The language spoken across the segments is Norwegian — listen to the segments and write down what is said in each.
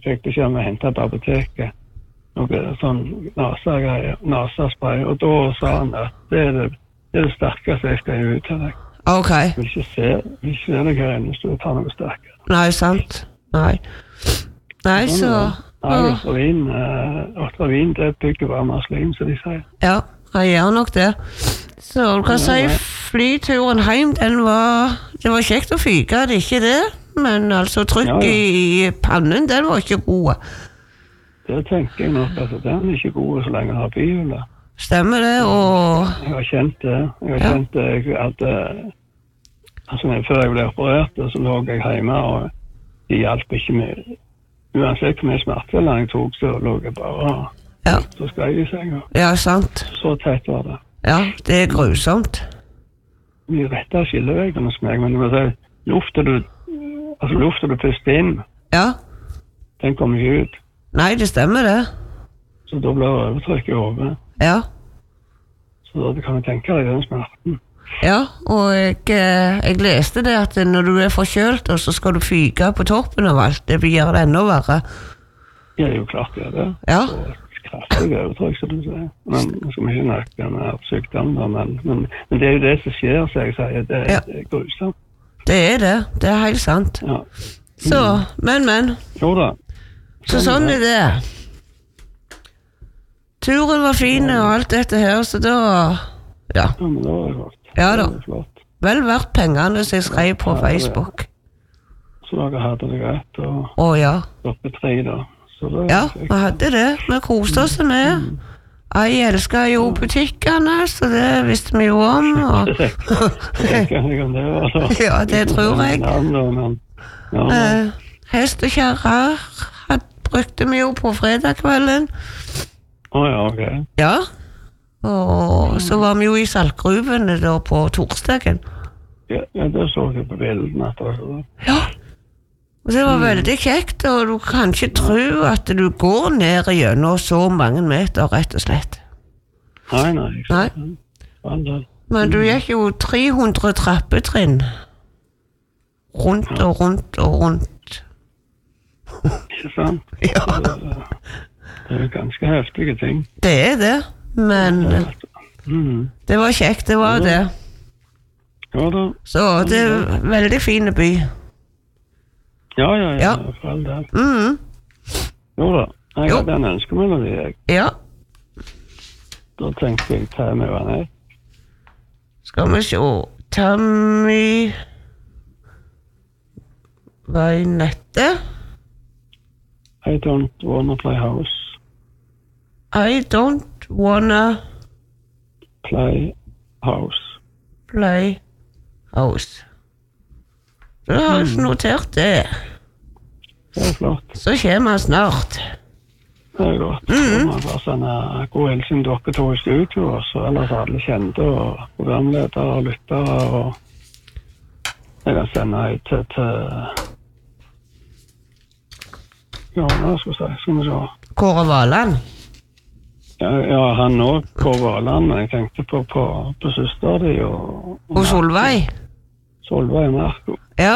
fikk beskjed om å hente på apoteket noe sånn NASA-greier, NASA-spray, og da sa han at det er det sterkeste jeg skal gi ut til deg. Ok. Jeg vil ikke se deg her inne, så du tar noe sterkere. Nei, sant. Nei, så... Oktravin, det bygger bare maslim, som de sier. Ja, jeg gjør nok det. Så du kan si flyturen hjem, det var kjekt å fyke, det er ikke det, men altså trykk i pannen, den var ikke god. Det tenker jeg nok, altså den er ikke god så lenge jeg har bihjulet. Stemmer det, og... Jeg har kjent det, jeg hadde... Altså, før jeg ble operert, så lå jeg hjemme, og det hjalp ikke med... Uansett hvor mye smerteland jeg tok, så lå jeg bare så skrei i seg. Ja, sant. Så tett var det. Ja, det er grusomt. Vi rettet skilleveggene hos meg, men lufter du puster inn, den kommer ikke ut. Nei, det stemmer det. Så da blir det overtrykk i hodet. Ja. Så da kan du tenke deg den smerten. Ja, og jeg leste det at når du er forkjølt, og så skal du fyke på toppen av alt, det gjør det enda verre. Ja, det er jo klart det er det. Ja. Så kraftig overtrykk, som du sier. Men som ikke nok med sykdom, men det er jo det som skjer, så jeg sier, det er grusomt. Det er helt sant. Ja. Så, men. Jo da. Så sånn er det. Turen var fin og alt dette her, så da... Ja, men det var flott. Ja da. Vel verdt pengene som jeg skrev på Facebook. Så dere hadde det greit, og... Oppe 3 da. Ja, vi hadde det. Vi koste oss med. Jeg elsker jo butikkene, så det visste vi jo om. Ja, det tror jeg. Hest og kjærer brukte vi jo på fredagskvelden. Ok. Ja, og så var vi jo i saltgruvene da på torsdagen. Ja, det så jeg på bildene. Ja, og det var veldig kjekt, og du kan ikke tro at du går ned gjennom så mange meter, rett og slett. Nei. Men du gikk jo 300 trappetrinn. Rundt og rundt og rundt. Ikke sant? Ja. Det er ganske heftige ting. Det er det, men det var kjekt, det var det. Ja da. Så det er en veldig fin by. Ja, for all del. Jo da, jeg hadde en ønskemelodi, jeg. Ja. Da tenkte jeg ta med hva ned. Skal vi se, Tammy Veinette. I don't wanna play house. I don't wanna play house. Play house. Du har notert det. Det er flott. Så kommer han snart. Det er godt. Så må bare sende god hilsen dere to i studio, og så ellers alle kjente, og programledere og lyttere, og jeg kan sende ei til ja, hva skal jeg si, Kåre Valand? Ja, han også, Kåre Valand, men jeg tenkte på søster de og Solveig? Solveig og Marco. Ja.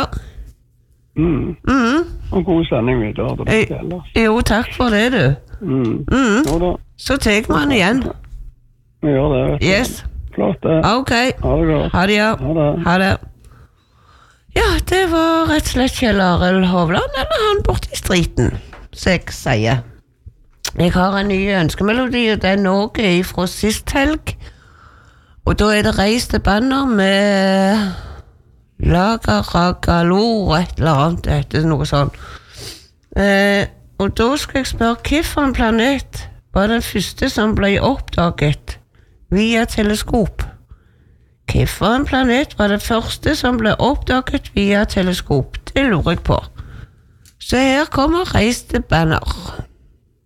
Og god sending videre, det blir ellers. Jo, takk for det, du. Jo da. Så tar man igjen. Vi gjør det, vet du. Yes. Flott det. Ok. Ha det godt. Ha det, ja. Ha det. Ja, det var rett og slett Kjell Arild Hovland, eller han borte i striten, så jeg sier. Jeg har en ny ønskemelodi, og den også er fra sist helg. Og da er det reist til banner med Laga Ragalo, et eller annet, det er noe sånn. Og da skal jeg spørre, hvilken planet var den første som ble oppdaget via teleskop? Hvilken planet var det første som ble oppdaget via teleskop? Det lurer jeg på. Så her kommer reiste banner.